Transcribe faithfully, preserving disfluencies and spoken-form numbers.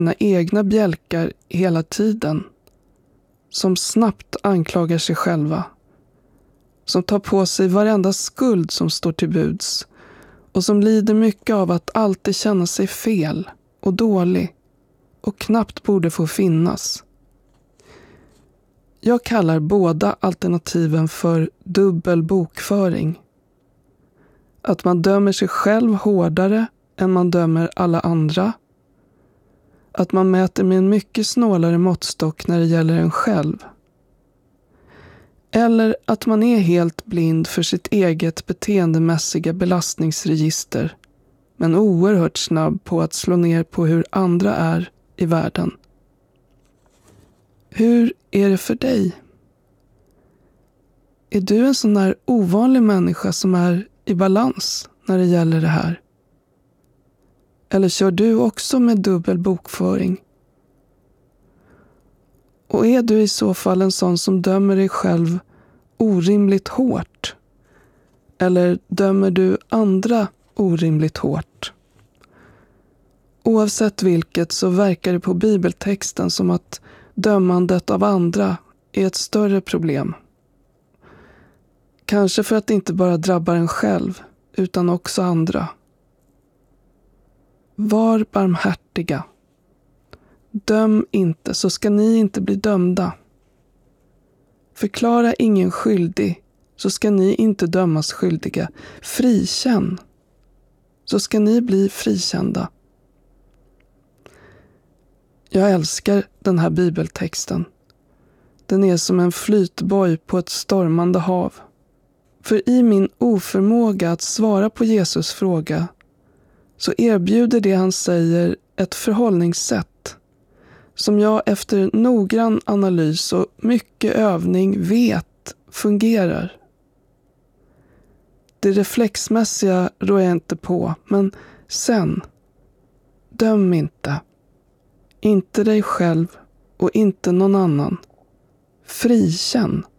sina egna bjälkar hela tiden, som snabbt anklagar sig själva, som tar på sig varenda skuld som står till buds och som lider mycket av att alltid känna sig fel och dålig och knappt borde få finnas. Jag kallar båda alternativen för dubbel bokföring. Att man dömer sig själv hårdare än man dömer alla andra. Att man mäter med en mycket snålare måttstock när det gäller en själv. Eller att man är helt blind för sitt eget beteendemässiga belastningsregister, men oerhört snabb på att slå ner på hur andra är i världen. Hur är det för dig? Är du en sån här ovanlig människa som är i balans när det gäller det här? Eller kör du också med dubbel bokföring? Och är du i så fall en sån som dömer dig själv orimligt hårt? Eller dömer du andra orimligt hårt? Oavsett vilket så verkar det på bibeltexten som att dömandet av andra är ett större problem. Kanske för att det inte bara drabbar en själv, utan också andra. Var barmhärtiga. Döm inte, så ska ni inte bli dömda. Förklara ingen skyldig, så ska ni inte dömas skyldiga. Frikänn, så ska ni bli frikända. Jag älskar den här bibeltexten. Den är som en flytboj på ett stormande hav. För i min oförmåga att svara på Jesus fråga så erbjuder det han säger ett förhållningssätt som jag efter noggrann analys och mycket övning vet fungerar. Det reflexmässiga rår jag inte på, men sen, döm inte. Inte dig själv och inte någon annan. Frikänn.